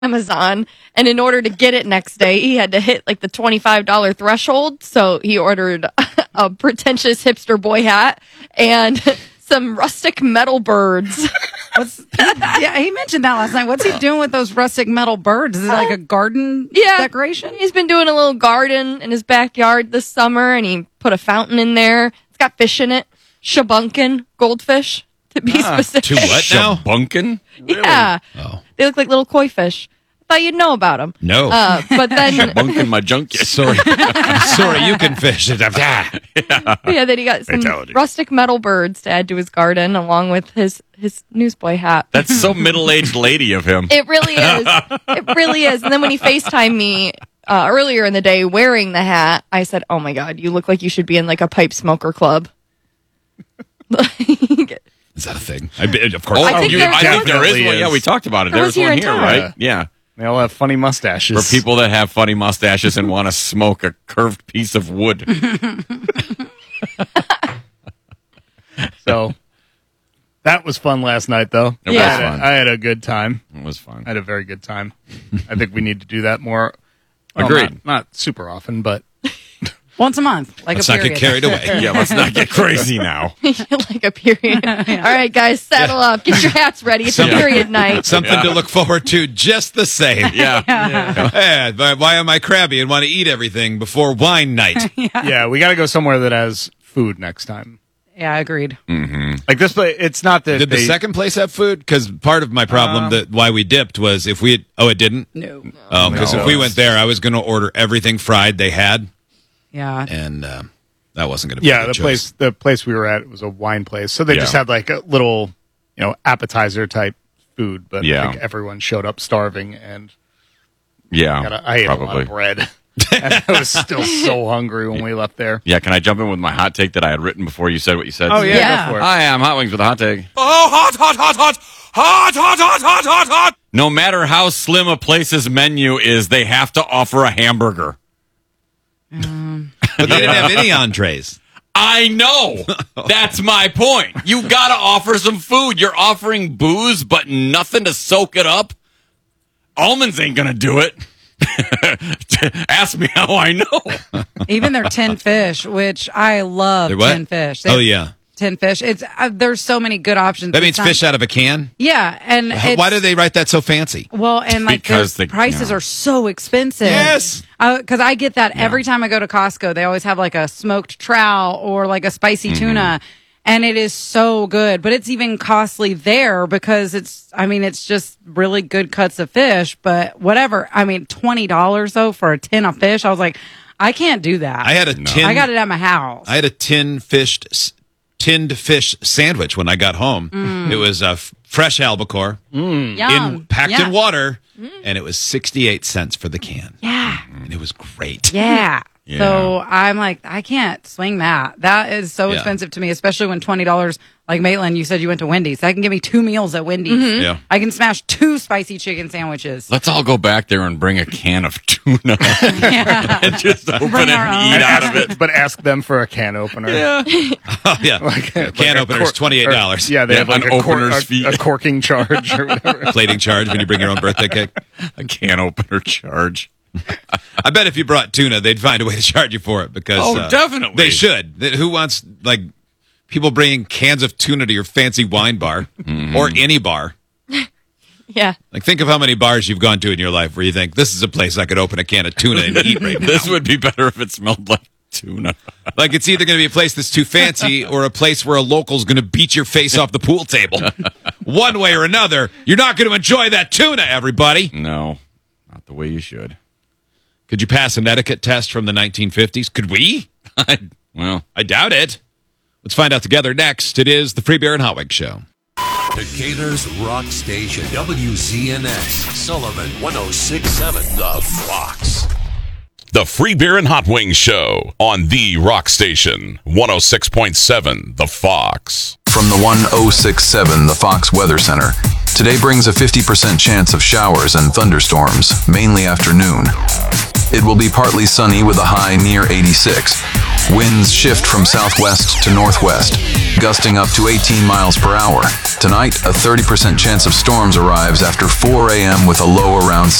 Amazon, and in order to get it next day, he had to hit like the $25 threshold. So he ordered a pretentious hipster boy hat and some rustic metal birds. Yeah, he mentioned that last night. What's he doing with those rustic metal birds? Is it like a garden decoration? He's been doing a little garden in his backyard this summer, and he put a fountain in there. It's got fish in it. Shabunkin goldfish, to be specific. To what now? Shabunkin? Yeah. Oh. They look like little koi fish. I thought you'd know about them. No. But then... Shabunkin my junkie. Sorry, you can fish it. Yeah, then he got some Fatality. rustic metal birds to add to his garden, along with his newsboy hat. That's so middle-aged lady of him. It really is. It really is. And then when he FaceTimed me earlier in the day wearing the hat, I said, "Oh my God, you look like you should be in like a pipe smoker club." Is that a thing? Of course. I think there is one. Yeah, we talked about it. There was There's one here here, in town. right? Yeah. They all have funny mustaches. For people that have funny mustaches and want to smoke a curved piece of wood. So that was fun last night, though. It was fun. I had a good time. It was fun. I had a very good time. I think we need to do that more. Well, Agreed. Not super often, but Once a month, like Let's a not period. get carried away. Yeah, let's not get crazy now. Like a period. All right, guys, saddle up. Get your hats ready. It's a period night. Something to look forward to just the same. Yeah. But why am I crabby and want to eat everything before wine night? yeah, we got to go somewhere that has food next time. Yeah, agreed. Like this place, it's not that Did the second place have food? Because part of my problem that why we dipped was if we had, it didn't? No. Because if we went there, I was going to order everything fried they had, Yeah. and that wasn't going to be Yeah, a good the choice. place we were at was a wine place, so they just had like a little, appetizer type food, but like everyone showed up starving, and Yeah. I ate a lot probably. of bread. And I was still so hungry when we left there. Yeah, can I jump in with my hot take that I had written before you said what you said? Oh yeah, Yeah. go for it. Hi, I'm Hot Wings with a hot take. Oh, hot, hot, hot, hot, hot, hot, hot, hot, hot, hot. No matter how slim a place's menu is, they have to offer a hamburger. But they didn't have any entrees. I know. That's my point. You got to offer some food. You're offering booze, but nothing to soak it up. Almonds ain't going to do it. Ask me how I know. Even their tin fish, which I love. They're what? Tin fish. Oh, yeah. Tin fish. It's there's so many good options. That means It's not- fish out of a can? Yeah, and Why do they write that so fancy? Well, and like Because the they- prices yeah. are so expensive. Yes. Because I get that every time I go to Costco. They always have like a smoked trout or like a spicy tuna, and it is so good. But it's even costly there because it's just really good cuts of fish. But whatever. I mean, $20 though for a tin of fish. I was like, I can't do that. I had a tin. I got it at my house. I had a tinned fish sandwich when I got home. It was fresh albacore Yum. packed Yeah. in water, and it was 68 cents for the can. Yeah. And it was great. Yeah. Yeah. So I'm like, I can't swing that. That is so Yeah. expensive to me, especially when $20, like Maitland, you said you went to Wendy's. I can give me 2 meals at Wendy's. Yeah. I can smash 2 spicy chicken sandwiches. Let's all go back there and bring a can of tuna and just open it Bring our and eat out of it. But ask them for a can opener. Oh, yeah. Can opener's $28. Yeah, they Yeah, have like an opener's fee. a corking charge or whatever. Plating charge when you bring your own birthday cake. A can opener charge. I bet if you brought tuna, they'd find a way to charge you for it because definitely. they should. Who wants people bringing cans of tuna to your fancy wine bar or any bar? Yeah. Like, think of how many bars you've gone to in your life where you think this is a place I could open a can of tuna and eat right now. This would be better if it smelled like tuna. Like, it's either going to be a place that's too fancy or a place where a local's going to beat your face off the pool table. One way or another, you're not going to enjoy that tuna, everybody. No, not the way you should. Could you pass an etiquette test from the 1950s? Could we? Well, I doubt it. Let's find out together next. It is the Free Beer and Hot Wings Show. Decatur's Rock Station, WZNX, Sullivan 1067, The Fox. The Free Beer and Hot Wings Show on the Rock Station, 106.7 The Fox. From the 1067 The Fox Weather Center, today brings a 50% chance of showers and thunderstorms, mainly afternoon. It will be partly sunny with a high near 86. Winds shift from southwest to northwest, gusting up to 18 miles per hour. Tonight, a 30% chance of storms arrives after 4 a.m. with a low around